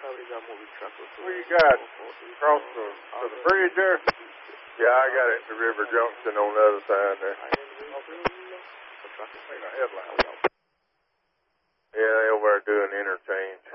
Where you got? Across the bridge there? Yeah, I got it at the River Junction on the other side there. Yeah, they over there doing interchange.